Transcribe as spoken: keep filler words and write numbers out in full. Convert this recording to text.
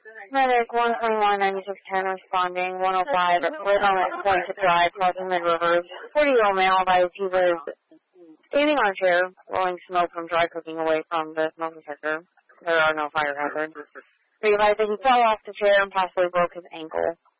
Medic one twenty-one ninety-six ten responding, one oh five, right on that point to drive, causing mid-rivers. forty-year-old male advised he was standing on a chair, blowing smoke from dry cooking away from the smoke detector. There are no fire hazards. They advised that he fell off the chair and possibly broke his ankle.